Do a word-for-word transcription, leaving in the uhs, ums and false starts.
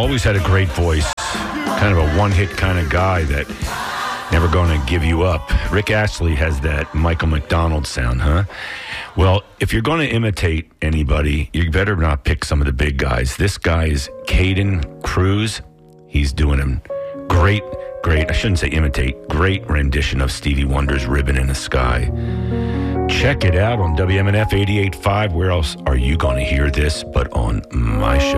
always had a great voice. Kind of a one-hit kind of guy that never going to give you up. Rick Astley has that Michael McDonald sound, huh? Well, if you're going to imitate anybody, you better not pick some of the big guys. This guy is Caden Cruz. He's doing him great, great, I shouldn't say imitate, great rendition of Stevie Wonder's Ribbon in the Sky. Check it out on W M N F eighty-eight point five. Where else are you going to hear this but on my show?